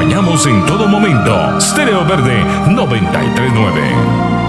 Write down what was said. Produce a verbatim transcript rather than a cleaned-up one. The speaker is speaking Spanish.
acompañamos en todo momento. Stereo Verde noventa y tres punto nueve.